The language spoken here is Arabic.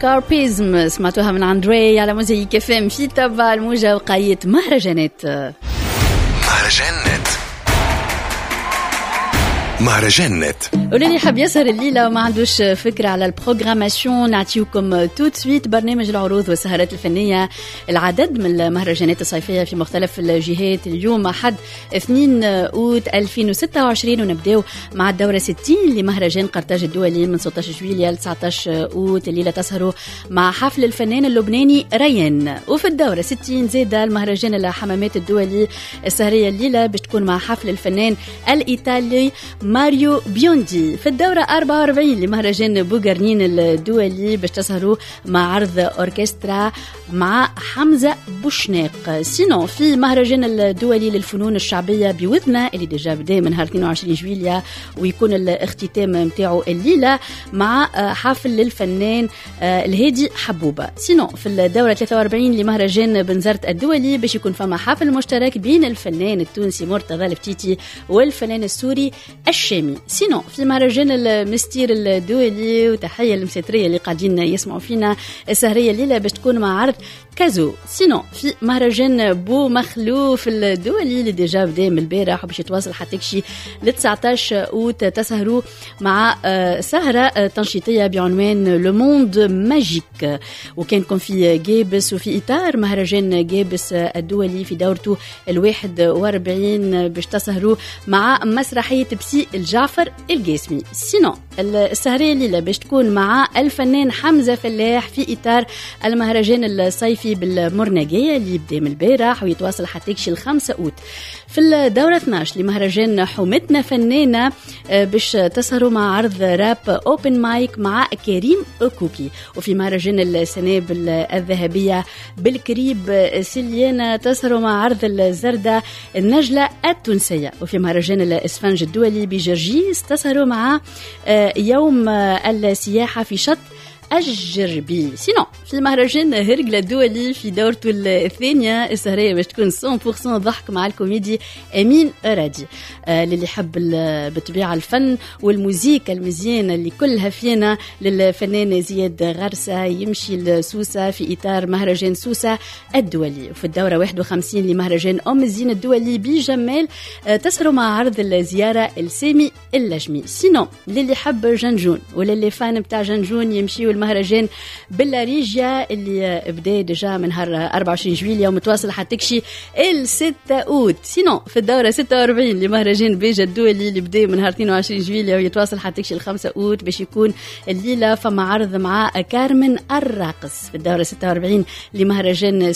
اسكاربيزم سمعتوها من أندري على موزيك FM في تبع الموجة وقاية مهرجانات. مهرجانات وللي حاب يسهر الليلة وما عندوش فكرة على البروغراماسيون نعطيكم توت سويت برنامج العروض والسهرات الفنية. العدد من المهرجانات الصيفية في مختلف الجهات اليوم أحد 2 أوت 2026 ونبداو مع الدورة 60 لمهرجان قرطاج الدولي من 16 جويلية ل 19 أوت. الليلة تسهروا مع حفل الفنان اللبناني ريان. وفي الدورة 60 زاد المهرجان الحمامات الدولي. السهرية الليلة باش تكون مع حفل الفنان الإيطالي ماريو بيوندي. في الدورة 44 لمهرجان بوغرنين الدولي باش تسهروا مع عرض أوركسترا مع حمزة بوشناق. سينو في مهرجان الدولي للفنون الشعبية بوذنة اللي ديجا بدا من نهار 22 جويلية ويكون الاختتام متاعه الليلة مع حفل للفنان الهادي حبوبة. سينو في الدورة 43 لمهرجان بنزرت الدولي باش يكون فما حفل مشترك بين الفنان التونسي مرتضى الفتيتي والفنان السوري الشامي. سينو في مهرجان المستير الدولي وتحية المساترية اللي قاعدين يسمعوا فينا السهرية الليلة باش تكون مع عرض كازو. سينو في مهرجان بو مخلوف الدولي اللي ديجا بدا من البارح وباش يتواصل حتى كشي ل 19 أوت تسهروا مع سهرة تنشيطية بعنوان لو موند ماجيك. وكانكم في جابس وفي إطار مهرجان جابس الدولي في دورته 41 باش تسهروا مع مسرحية بسي الجعفر القاسمي. سينو السهرية الليلة باش تكون مع الفنان حمزة فلاح في إطار المهرجان الصيفي بالمرنقية اللي يبدأ من البارح ويتواصل حتى يكشي 5 أوت. في الدورة 12 لمهرجان حومتنا فنانة باش تسهروا مع عرض راب أوبن مايك مع كريم كوكي. وفي مهرجان السنابل الذهبية بالكريب سليانة تسهروا مع عرض الزردة النجلة التونسية. وفي مهرجان الإسفنج الدولي بجرجيس تسهروا مع يوم السياحة في شط الجربي. سينو في مهرجان هرقل الدولي في دورته الثانية السهرية باش تكون 100% ضحك مع الكوميدي أمين رادي. للي يحب بطبيعة الفن والموسيقى المزيانة اللي كلها فينا للفنان زياد غرسة يمشي لسوسة في إطار مهرجان سوسة الدولي. وفي الدورة 51 لمهرجان أم الزين الدولي بجمال تسهروا مع عرض الزيارة السامي اللجمي. سينو للي يحب جنجون وللي فان بتاع جنجون يمشي المهرجان باللاريجيا اللي بدا ديجا من نهار 24 جويلية ومتواصل حتى تكشي 6 أوت. سينو في الدورة 46 لمهرجان بيجا الدولي اللي بدا من نهار 22 جويلية ويتواصل حتى تكشي 5 أوت باش يكون الليلة فما عرض مع كارمن الراقص. في الدورة 46 لمهرجان